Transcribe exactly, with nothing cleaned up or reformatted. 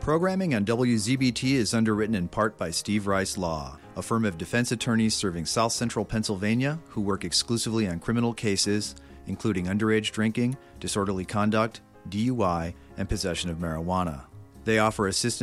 Programming on W Z B T is underwritten in part by Steve Rice Law, a firm of defense attorneys serving South Central Pennsylvania who work exclusively on criminal cases, including underage drinking, disorderly conduct, D U I, and possession of marijuana. They offer assistance